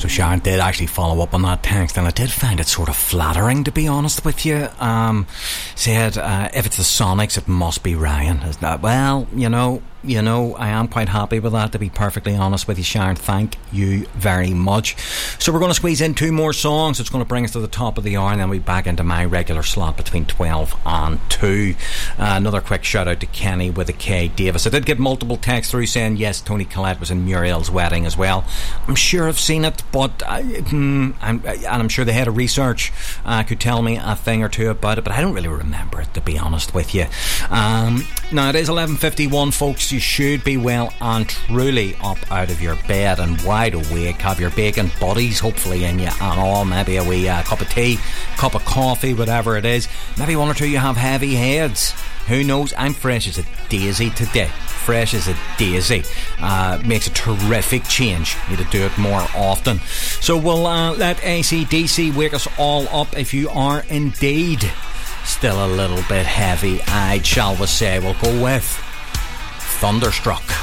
So Sharon did actually follow up on that text, and I did find it sort of flattering, to be honest with you. Said, if it's the Sonics, it must be Ryan. Well, you know, I am quite happy with that, to be perfectly honest with you, Sharon. Thank you very much. So we're going to squeeze in 2 more songs. It's going to bring us to the top of the hour, and then we'll be back into my regular slot between 12 and 2. Another quick shout out to Kenny with a K Davis. I did get multiple texts through saying yes, Tony Collette was in Muriel's wedding as well. I'm sure I've seen it, but I'm sure the head of research could tell me a thing or two about it, but I don't really remember it, to be honest with you. Now it is 11:51, folks. You should be well and truly up out of your bed and wide awake. Have your bacon buddies hopefully in you and all. Maybe a wee cup of tea, cup of coffee, whatever it is. Maybe one or two you have heavy heads. Who knows? I'm fresh as a daisy today. Fresh as a daisy. Makes a terrific change. Need to do it more often. So we'll let AC/DC wake us all up if you are indeed still a little bit heavy-eyed, shall we say. We'll go with Thunderstruck.